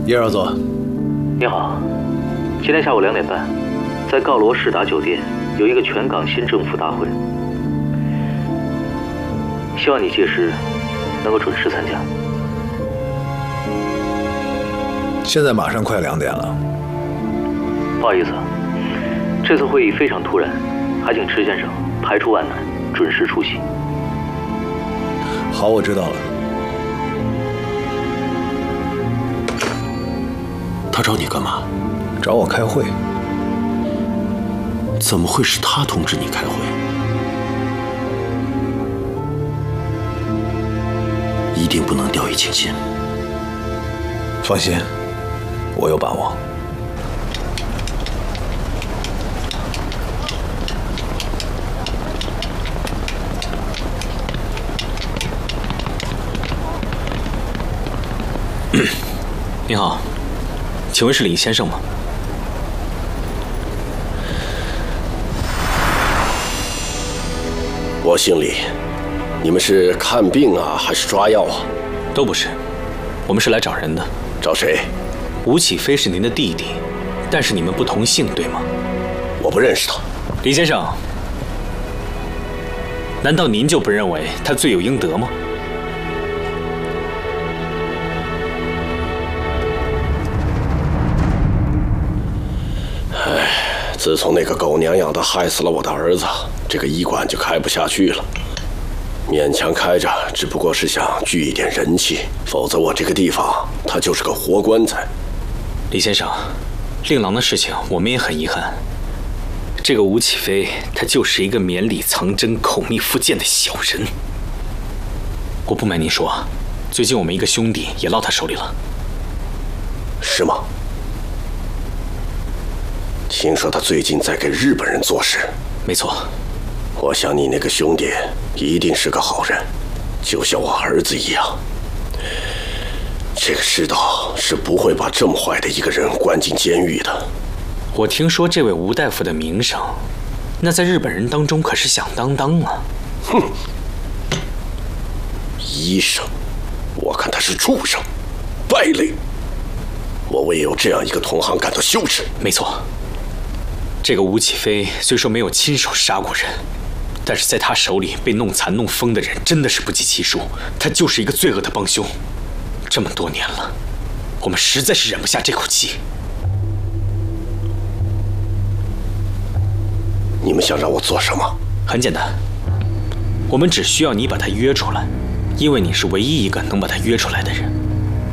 叶少佐， 你好，今天下午2点半，在告罗士达酒店有一个全港新政府大会，希望你届时能够准时参加。 现在马上快2点了。 不好意思，这次会议非常突然，还请池先生排除万难，准时出席。 好，我知道了。 他找你干嘛？ 找我开会。 怎么会是他通知你开会？一定不能掉以轻心。 放心，我有把握。 你好，请问是李先生吗？ 我姓李，你们是看病啊，还是抓药啊？ 都不是，我们是来找人的。 找谁？ 吴启飞是您的弟弟，但是你们不同姓，对吗？ 我不认识他。 李先生，难道您就不认为他罪有应得吗？ 自从那个狗娘养的害死了我的儿子，这个医馆就开不下去了。勉强开着，只不过是想聚一点人气，否则我这个地方它就是个活棺材。 李先生，令郎的事情我们也很遗憾。这个吴启飞，他就是一个绵里藏针、口蜜腹剑的小人。我不瞒您说，最近我们一个兄弟也落他手里了。 是吗？听说他最近在给日本人做事。 没错。 我想你那个兄弟一定是个好人，就像我儿子一样。这个世道是不会把这么坏的一个人关进监狱的。 我听说这位吴大夫的名声，那在日本人当中可是响当当啊。 哼，医生，我看他是畜生，败类。我为有这样一个同行感到羞耻。 没错。这个吴启飞虽说没有亲手杀过人，但是在他手里被弄残弄疯的人真的是不计其数，他就是一个罪恶的帮凶。这么多年了，我们实在是忍不下这口气。 你们想让我做什么？ 很简单，我们只需要你把他约出来，因为你是唯一一个能把他约出来的人。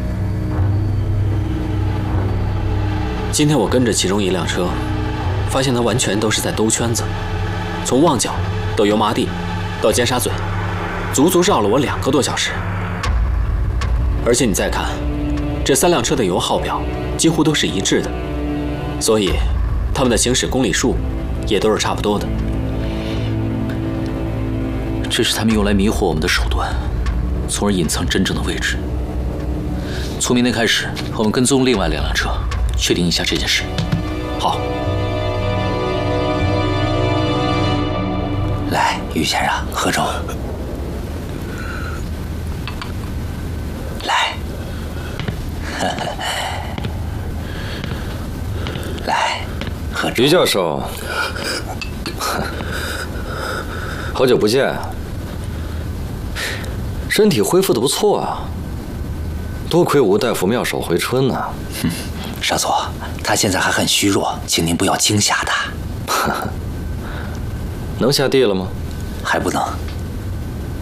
今天我跟着其中一辆车，发现他完全都是在兜圈子，从旺角到油麻地到尖沙咀，足足绕了我2个多小时。而且你再看，这3辆车的油耗表几乎都是一致的，所以他们的行驶公里数也都是差不多的。 这是他们用来迷惑我们的手段，从而隐藏真正的位置。从明天开始，我们跟踪另外2辆车，确定一下这件事。 好。 来，于先生，喝粥。来，来，喝粥。 于教授，好久不见，身体恢复得不错啊。多亏吴大夫妙手回春呢。 少佐，他现在还很虚弱，请您不要惊吓他。 能下地了吗？ 还不能。